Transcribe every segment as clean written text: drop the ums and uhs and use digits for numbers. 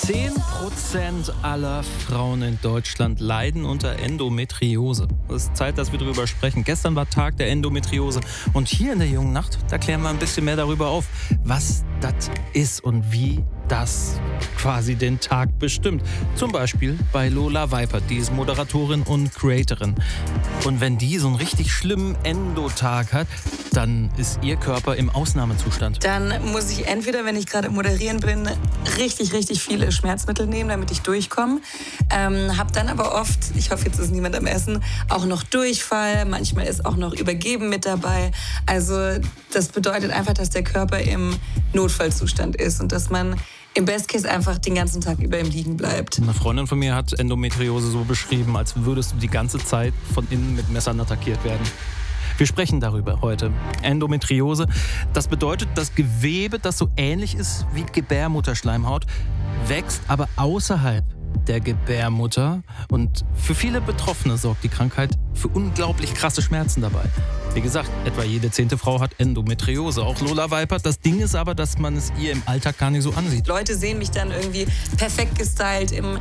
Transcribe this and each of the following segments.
10% aller Frauen in Deutschland leiden unter Endometriose. Es ist Zeit, dass wir darüber sprechen. Gestern war Tag der Endometriose und hier in der Jungen Nacht, da klären wir ein bisschen mehr darüber auf, was das ist und wie das quasi den Tag bestimmt. Zum Beispiel bei Lola Weipert, die ist Moderatorin und Creatorin. Und wenn die so einen richtig schlimmen Endotag hat, dann ist ihr Körper im Ausnahmezustand. Dann muss ich entweder, wenn ich gerade moderieren bin, richtig viele Schmerzmittel nehmen, damit ich durchkomme. Hab dann aber oft, ich hoffe, jetzt ist niemand am Essen, auch noch Durchfall. Manchmal ist auch noch Übergeben mit dabei. Also das bedeutet einfach, dass der Körper im Notfallzustand ist und dass man im Best Case einfach den ganzen Tag über im Liegen bleibt. Eine Freundin von mir hat Endometriose so beschrieben, als würdest du die ganze Zeit von innen mit Messern attackiert werden. Wir sprechen darüber heute. Endometriose, das bedeutet, das Gewebe, das so ähnlich ist wie Gebärmutterschleimhaut, wächst aber außerhalb der Gebärmutter. Und für viele Betroffene sorgt die Krankheit für unglaublich krasse Schmerzen dabei. Wie gesagt, etwa jede 10. Frau hat Endometriose. Auch Lola Weipert. Das Ding ist aber, dass man es ihr im Alltag gar nicht so ansieht. Leute sehen mich dann irgendwie perfekt gestylt in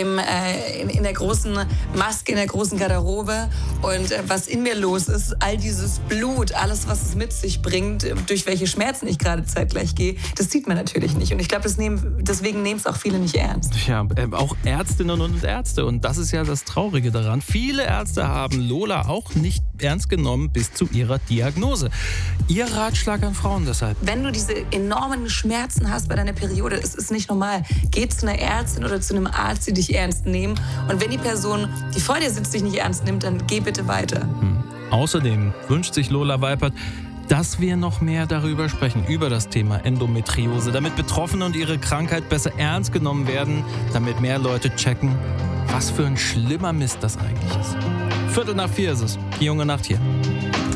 der großen Maske, in der großen Garderobe. Und was in mir los ist, all dieses Blut, alles, was es mit sich bringt, durch welche Schmerzen ich gerade zeitgleich gehe, das sieht man natürlich nicht. Und ich glaube, deswegen nehmen es auch viele nicht ernst. Ja, auch Ärztinnen und Ärzte. Und das ist ja das Traurige daran. Viele Ärzte haben Lola auch nicht ernst genommen bis zu ihrer Diagnose. Ihr Ratschlag an Frauen deshalb: Wenn du diese enormen Schmerzen hast bei deiner Periode, es ist nicht normal. Geh zu einer Ärztin oder zu einem Arzt, die dich ernst nehmen. Und wenn die Person, die vor dir sitzt, dich nicht ernst nimmt, dann geh bitte weiter. Außerdem wünscht sich Lola Weipert, dass wir noch mehr darüber sprechen, über das Thema Endometriose, damit Betroffene und ihre Krankheit besser ernst genommen werden, damit mehr Leute checken, was für ein schlimmer Mist das eigentlich ist. 3:45 ist es, die Junge Nacht hier.